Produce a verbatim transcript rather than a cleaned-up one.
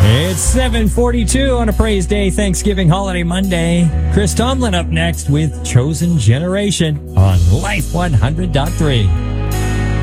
It's seven forty-two on a Praise Day, Thanksgiving holiday Monday. Chris Tomlin up next with Chosen Generation on Life one hundred point three.